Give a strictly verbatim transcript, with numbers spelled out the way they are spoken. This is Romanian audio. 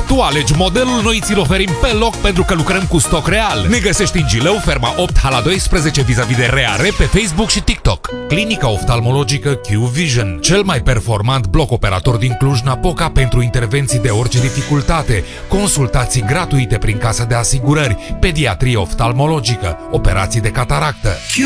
Tu alegi modelul, noi ți-l oferim pe loc pentru că lucrăm cu stoc real. Ne găsești în Gileu, Ferma opt, Hala doisprezece, vis-a-vis de Reare, pe Facebook și TikTok. Clinica oftalmologică Q Vision, cel mai performant bloc operator din Cluj-Napoca pentru intervenții de orice dificultate, consultații gratuite prin casă de asigurări, pediatrie oftalmologică, operații de cataractă.